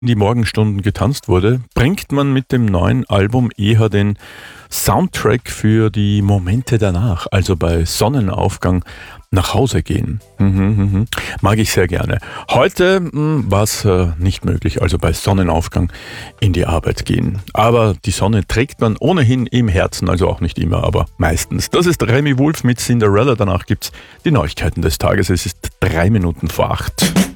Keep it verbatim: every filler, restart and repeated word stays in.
die Morgenstunden getanzt wurde, bringt man mit dem neuen Album eher den Soundtrack für die Momente danach, also bei Sonnenaufgang nach Hause gehen. Mhm, mhm. Mag ich sehr gerne. Heute war es äh, nicht möglich, also bei Sonnenaufgang in die Arbeit gehen. Aber die Sonne trägt man ohnehin im Herzen, also auch nicht immer, aber meistens. Das ist Remy Wolf mit Cinderella. Danach gibt's die Neuigkeiten des Tages. Es ist drei Minuten vor acht.